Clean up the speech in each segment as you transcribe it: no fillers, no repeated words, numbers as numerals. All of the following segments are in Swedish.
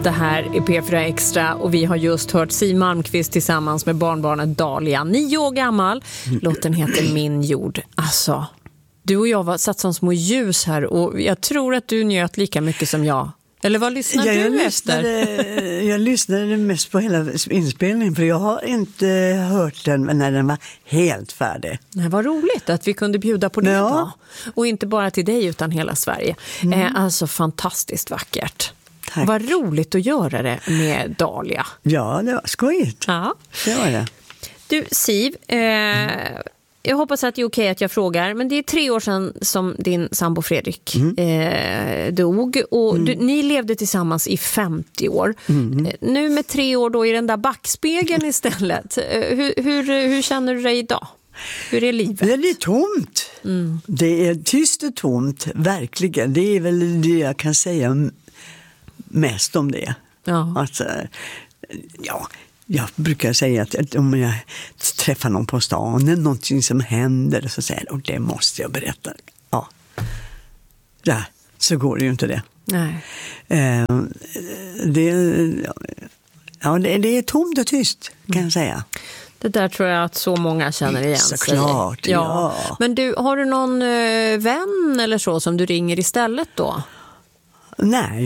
Det här är P4 Extra och vi har just hört Siw Malmkvist tillsammans med barnbarnet Dahlia, 9 år gammal. Låten heter Min jord. Alltså, du och jag var satt som små ljus här och jag tror att du njöt lika mycket som jag. Eller vad lyssnade du efter? Jag lyssnade mest på hela inspelningen för jag har inte hört den när den var helt färdig. Det var roligt att vi kunde bjuda på det idag. Och inte bara till dig utan hela Sverige. Alltså fantastiskt vackert. Tack. Vad roligt att göra det med Dahlia. Ja, det var skojigt. Ja. Det var det. Du, Siw, jag hoppas att det är okej att jag frågar, men det är 3 år sedan som din sambo Fredrik dog och ni levde tillsammans i 50 år. Nu med 3 år då i den där backspegeln istället. Hur känner du dig idag? Hur är livet? Det är tomt. Det är tyst och tomt, verkligen. Det är väl det jag kan säga mest om det. Ja. Alltså, ja, jag brukar säga att om jag träffar någon på stan eller någonting som händer så säger jag, och det måste jag berätta. Ja, där, så går det ju inte det. Nej. Det är tomt och tyst kan jag säga. Det där tror jag att så många känner igen sig. Såklart, ja. Men du, har du någon vän eller så som du ringer istället då? Nej,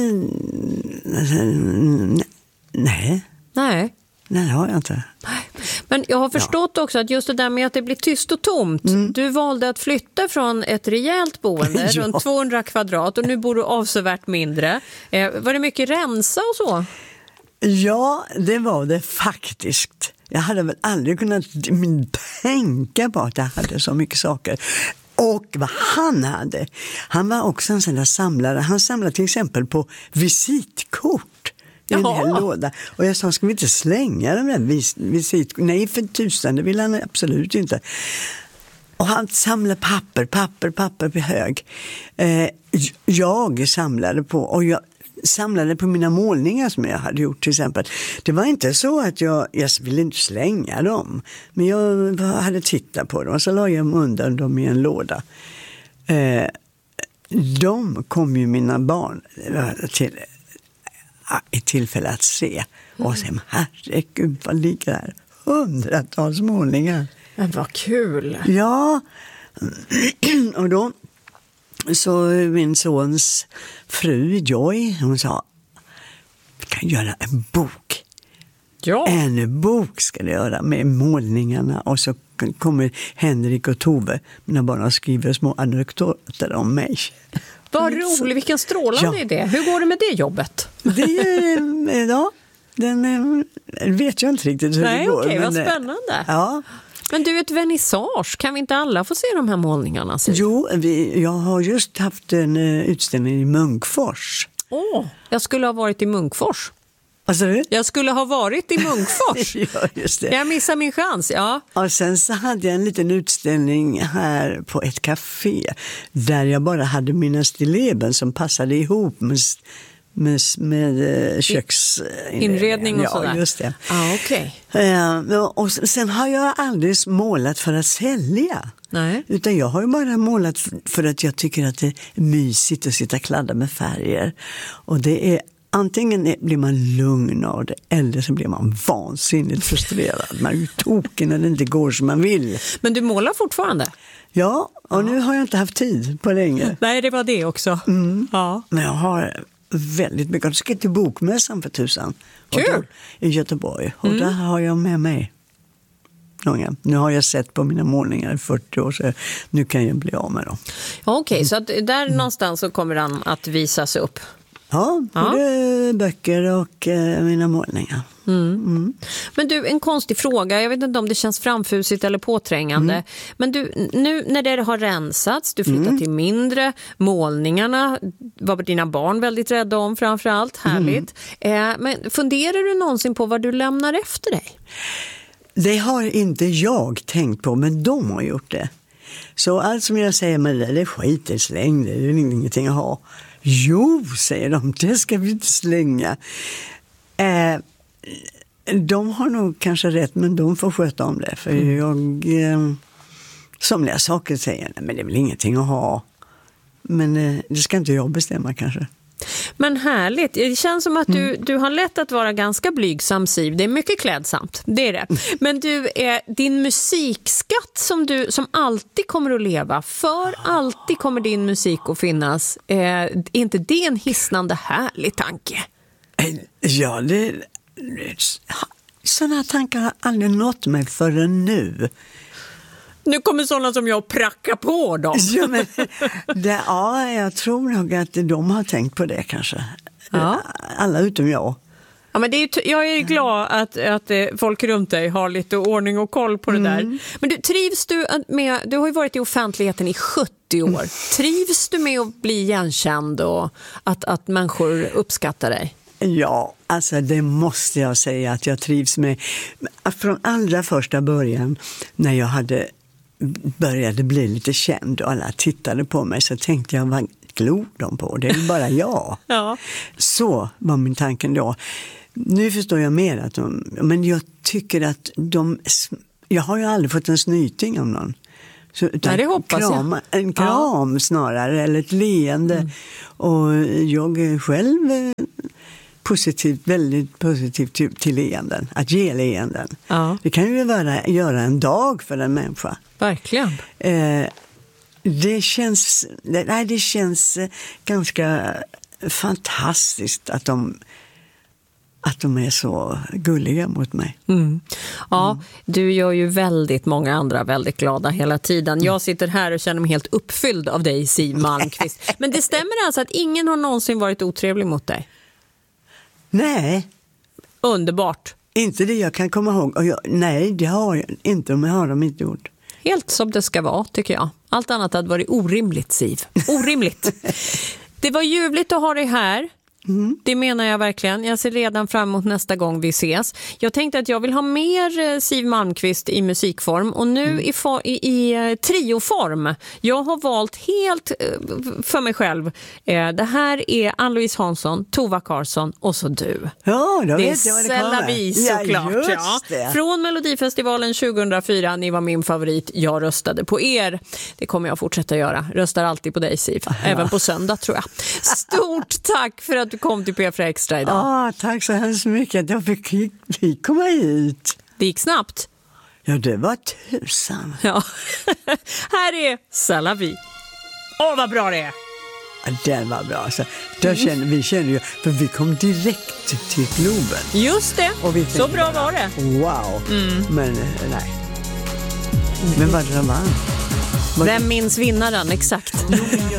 Nej, det har jag inte. Men jag har förstått också att just det där med att det blir tyst och tomt. Du valde att flytta från ett rejält boende runt 200 kvadrat och nu bor du avsevärt mindre. Var det mycket rensa och så? Ja, det var det faktiskt. Jag hade väl aldrig kunnat tänka på att jag hade så mycket saker. Och vad han hade. Han var också en sån där samlare. Han samlade till exempel på visitkort. I en hel låda. Och jag sa, ska vi inte slänga de där visitkort? Nej, för tusan, det ville han absolut inte. Och han samlade papper på hög. Jag samlade på, och jag samlade på mina målningar som jag hade gjort till exempel. Det var inte så att jag ville inte slänga dem. Men jag hade tittat på dem och så la jag undan dem i en låda. De kom ju mina barn till i tillfälle att se. Och sen, herregud, vad ligger här? 100-tals målningar. Men vad kul! Ja, och då så min sons fru Joy, hon sa, vi kan göra en bok. Ja. En bok ska det göra med målningarna och så kommer Henrik och Tove, mina barn, och skriver små anekdoter om mig. Vad roligt, vilken strålande idé. Hur går det med det jobbet? Det är, ja, den vet jag inte riktigt hur det går. Okej, vad spännande. Ja. Men du, ett vernissage, kan vi inte alla få se de här målningarna? Jo, jag har just haft en utställning i Munkfors. Jag skulle ha varit i Munkfors. Vad sa du? Jag skulle ha varit i Munkfors. Ja, just det. Jag missar min chans, ja. Och sen så hade jag en liten utställning här på ett café där jag bara hade mina stilleben som passade ihop med köksinredning och sådär. Ja, just det. Okej. Och sen har jag aldrig målat för att sälja. Nej. Utan jag har ju bara målat för att jag tycker att det är mysigt att sitta och kladda med färger. Och det är antingen blir man lugn av det eller så blir man vansinnigt frustrerad. Man är ju tokig när det inte går som man vill. Men du målar fortfarande? Ja, och nu har jag inte haft tid på länge. Nej, det var det också. Ja. Men jag har väldigt mycket. Jag ska till bokmässan för tusan. Kul! I Göteborg. Och där har jag med mig många. Nu har jag sett på mina målningar i 40 år så nu kan jag bli av med dem. Okej, så att där någonstans så kommer den att visas upp. Ja, både böcker och mina målningar. Men du, en konstig fråga. Jag vet inte om det känns framfusigt eller påträngande. Men du, nu när det har rensats, du flyttar till mindre, målningarna var dina barn väldigt rädda om framförallt. Härligt. Men funderar du någonsin på vad du lämnar efter dig? Det har inte jag tänkt på, men de har gjort det. Så allt som jag säger med det är skit, släng det är ingenting att ha. Jo, säger de, det ska vi inte slänga. De har nog kanske rätt, men de får sköta om det. För jag, somliga saker säger, nej, men det är väl ingenting att ha. Men det ska inte jag bestämma kanske. Men härligt. Det känns som att du har lätt att vara ganska blygsam, Siv. Det är mycket klädsamt, det är det. Men du, din musikskatt som alltid kommer att leva, för alltid kommer din musik att finnas. Är inte det en hisnande härlig tanke? Ja, sådana tankar har aldrig nått mig förrän nu. Nu kommer sådana som jag pracka på dem. Ja, men, jag tror nog att de har tänkt på det kanske. Ja. Alla utom jag. Ja, men jag är glad att folk runt dig har lite ordning och koll på det där. Men trivs du med, du har ju varit i offentligheten i 70 år. Trivs du med att bli igenkänd och att människor uppskattar dig? Ja, alltså det måste jag säga att jag trivs med. Från allra första början när jag började bli lite känd och alla tittade på mig, så tänkte jag, vad glor de på? Det är ju bara jag. Ja. Så var min tanken då. Nu förstår jag mer att men jag tycker att jag har ju aldrig fått en snyting om någon. Så, nej, det hoppas jag. En kram snarare, eller ett leende. Och jag är själv väldigt positiv till leenden, att ge leenden. Ja. Det kan ju göra en dag för en människa. Verkligen. Det känns ganska fantastiskt att de är så gulliga mot mig. Ja, du gör ju väldigt många andra väldigt glada hela tiden. Jag sitter här och känner mig helt uppfylld av dig, Siw Malmkvist. Men det stämmer alltså att ingen har någonsin varit otrevlig mot dig? Nej. Underbart. Inte det jag kan komma ihåg. Nej, det har jag inte, men har de inte gjort. Helt som det ska vara, tycker jag. Allt annat hade varit orimligt, Siw. Orimligt. Det var ljuvligt att ha dig här. Det menar jag verkligen. Jag ser redan fram emot nästa gång vi ses. Jag tänkte att jag vill ha mer Siw Malmkvist i musikform, och nu i trioform. Jag har valt helt för mig själv. Det här är Ann-Louise Hansson, Tova Karlsson och så du. Ja, då det vet jag vad det kommer. C'est la vie, såklart. Ja. Från Melodifestivalen 2004, ni var min favorit. Jag röstade på er. Det kommer jag fortsätta göra. Röstar alltid på dig, Siw. Även på söndag, tror jag. Stort tack för att du kom till P4 Extra idag. Tack så hemskt mycket att jag fick komma hit. Det gick snabbt. Ja, det var tusan. Ja. Här är C'est la vie. Vad bra det är. Ja, det var bra. Alltså, vi känner ju, för vi kom direkt till Globen. Just det, så bra var det. Wow, men nej. Men vad det var? Vem minns vinnaren, exakt.